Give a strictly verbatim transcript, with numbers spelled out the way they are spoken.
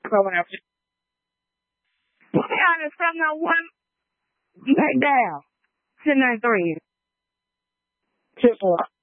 or whatever. Yeah, there's seven oh one back down. ten ninety-three. Two four.